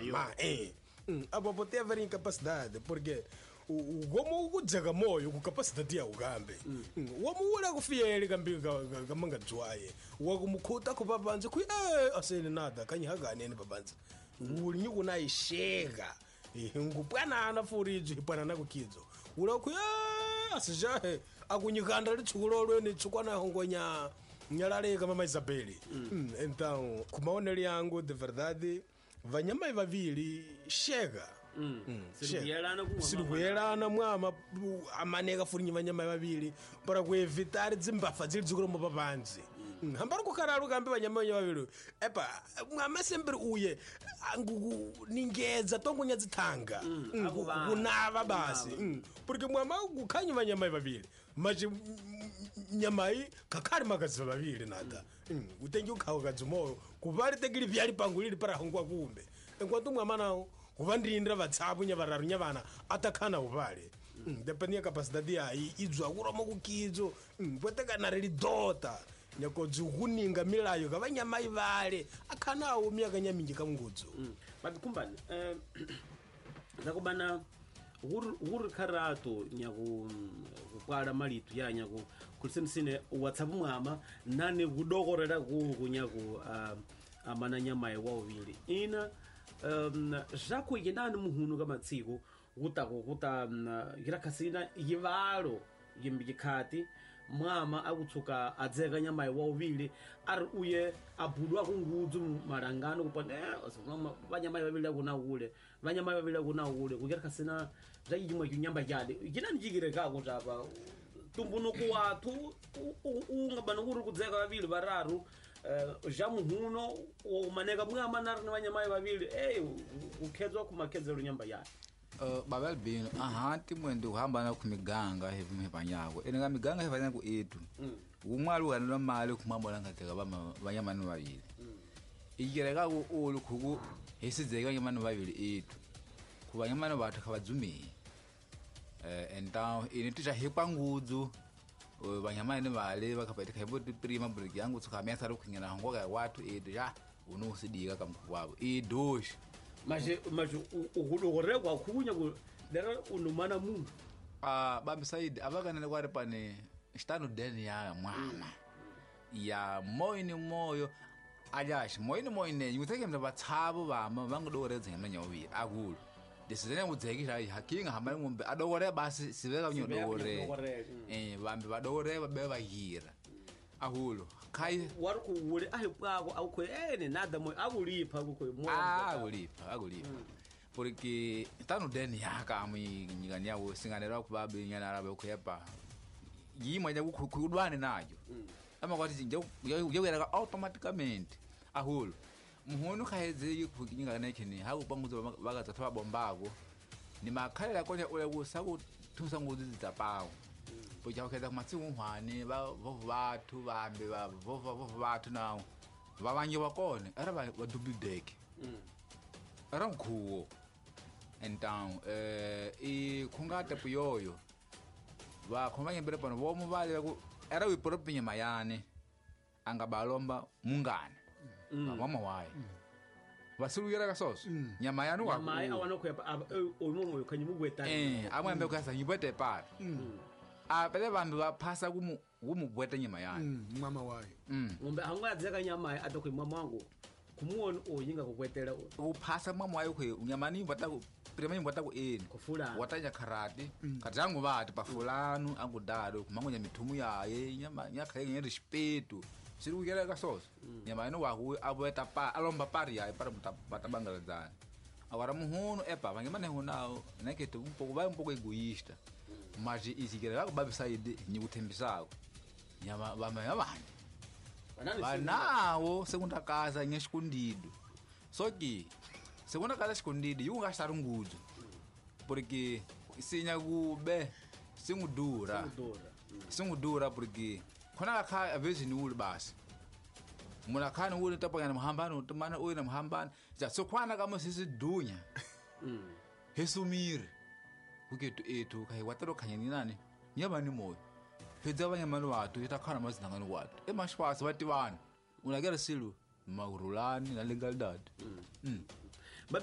nyama. Abo pode haver incapacidade, porque como o dzagamoyo com capacidade ya ugambe. O muula kufiele kambi kamanga dzwaye. Wa kumukhuta kubabanze ku asene nada kanyihagane ne babanze. Ulinyi kuna ishega. Ngupana furiji hipana na kukidzo. Ula ku asijahe akunyikanda litsukulolwe ni tsukwana hongonya nyalale kama Isabeli. Então, kumaoneli yangu de verdade vanyama vavili shega. Silukuyelana mwama amaneka furinyi vanyama vavili para kuevitari dzimbafa dzili dzikulomo papanzi. Hambari kukaralu kambi vanyama vavili epa mwama sempre uye ningedza tongonya dzithanga kunava basi porque mwama kukhanyi vanyama vavili machi nyamai kakari makazi vavili nada utengi ukhawa kadzumoyo kuvali tekili vyali pangu lili para hongwa kumbe enquanto mwama nawo kuvandindira vatsavu nyavararu nyavana atakhana uvale depende ya capacidade yayi idzwa kuromo kukidzo kwetekana lidota nyakodzi kuninga milayo kavanyamai vale akhanawo miyaka nyaminji kamngudzu but kumbani zakubana uri kharato nyaku kukwala malitu ya nyaku kulisenisine WhatsApp mwama nane kudokorera kunyaku amana nyamaye wawili ina zako yenani muhunu kama tsiko kuta girakasina yivalo yimbikati mwama akutsuka adzeka nyamaye wawili ari uye abudwa kungudzu marangano kupanda vanyamaye vavili kuna ule kugirakasina zayimwe kunyamba yade ginani jigire kako tapa tumbunuku watu ungabana kuri kudzeka vavili vararu jamuhuno umaneka mwama nari vanyamaye vavili kukhedzwa kumakhedzero nyamba yade babel bino ahanti mwende uhambana kumiganga hevimhepanyako eneka miganga hevanyako etu umwali ukanela mali kumambola ngateka vanyamani vavili ikereka ulu khuku hesidzeka vanyamani vavili etu kuvanyamani vathu khavadzumei então ini ticha hekwa ngudzu vanyamani vale vakapaitika hevoti prima buriki yangu tsukamesa ri kukhingena hongoka watu etu ja unosidika kamkhu wavo idoshi maje ukudokorekwa khunya lera unumana munhu bambi Said abakanene kwari pane stano deni ya mwana ya moyo ajashi moyine yuteke mna bathabo bama bangodokoredze ngemna nyawubili akulu desizene ngudzekisha hakinga hamale ngombe adokore basi sibeka nyodokore bambi badokore babeba yira ahulo kai wari kuwule ahipako aukhwe nada moyo akulipa kukho moyo akulipa porque tano deni yaka amnyingani yawo singanera kubabe nyana arabe ukhepa yimwe nje kudwane nayo ama kwathi nje uyawera automaticamente ahulo muhono khayeze kukinyingana kene hakupanguza bakathatha bombako ni makhalela konje ule kusaku thusa ngudzi zapawo porque akhetha kumatsi unhwane bathu bambe bathu nawo babanye bakone era ba double deck era mkhuwo então khungata puyoyo ba khomanye mbere pano bomu bale era wiporopinye mayane angabalomba mungane mama waye basiluyera kasoso nyama yanu wa nyama awanokhwepa omumo kanyimugweta amwembe kwasa nyibwete pala pele bambi baphasa kumubwete nyama yani mama waye ngombe hangwadzeka nyama atokwe mama wangu kumuona oyinga kukwetela uphasa mama waye kwe unyamani bataku prima bataku kufula watanya karati katangu bati pafulanu angudado kumangonya mithumu yaye nyama nyakhale ngere respeto siri ukela kasoso nyama ino waku abweta pa alomba pari yaye para batabangaladzana agora muhuno epa vangemane hunao nekete um pouco egoísta mas isikela babe Said nyikuthembisako nyama bamanyabani banawo segunda casa nyescondido só que segunda casa escondido yungastar ngudzo porque sinya kube singudura porque khona kha avezi ni uli basi muna khana uli tapanya mhambano tumana uyi na mhambano ja sokhwana kama sisi dunya hesumire kuketu etu kai wataro khanyani nani nyabani moyo fedza vanyamani watu itakhana mazingani watu emashwasi vativana unagera silu magurulani na legalidad